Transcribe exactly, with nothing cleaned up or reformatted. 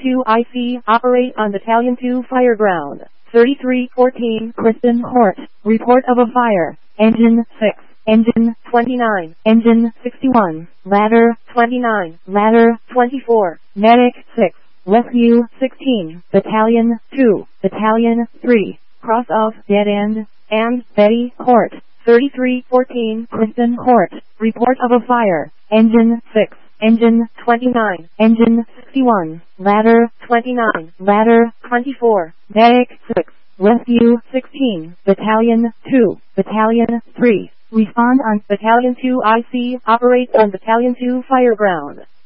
two I C operate on Battalion two Fireground. thirty-three fourteen Kristen Court. Report of a fire. Engine six. Engine twenty-nine. Engine sixty-one. Ladder twenty-nine. Ladder twenty-four. Medic six. Rescue sixteen. Battalion two. Battalion three. Cross of Dead End and Betty Court. thirty-three fourteen Kristen Court. Report of a fire. Engine six. Engine twenty-nine. Engine sixty-one. Ladder twenty-nine. Ladder twenty-four. Medic six. Rescue sixteen. Battalion two. Battalion three. Respond on Battalion two I C. Operate on Battalion two Fireground.